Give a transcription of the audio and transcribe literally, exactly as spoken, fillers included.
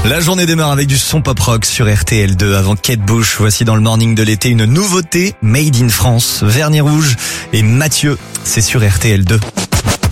La journée démarre avec du son pop rock sur R T L deux avant Kate Bush. Voici dans le morning de l'été une nouveauté made in France. Vernis Rouge et Mathieu, c'est sur R T L deux.